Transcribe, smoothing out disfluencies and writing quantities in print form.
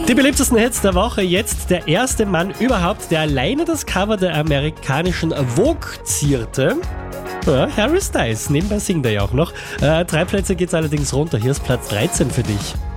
Die beliebtesten Hits der Woche. Jetzt der erste Mann überhaupt, der alleine das Cover der amerikanischen Vogue zierte. Ja, Harry Styles. Nebenbei singt er ja auch noch. 3 Plätze geht's allerdings runter. Hier ist Platz 13 für dich.